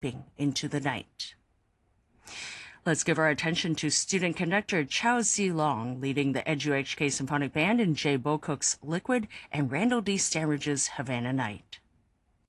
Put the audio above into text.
Leaping into the Night. Let's give our attention to student conductor Chao Z Long leading the EduHK Symphonic Band in Jay Bocook's Liquid and Randall D. Standridge's Havana Night.